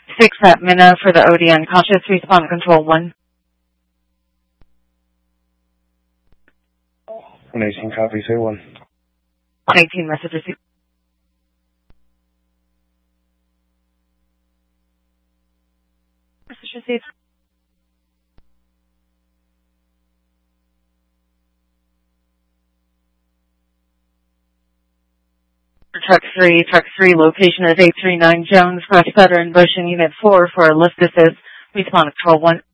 6 at Minna for the ODN. Cautious, respond control 1. 118, copy, say 1. 118, message received. Message received. Truck 3, location is 839 Jones, Cross Cutter and Bush in Unit 4 for a lift assist. Respond control 1.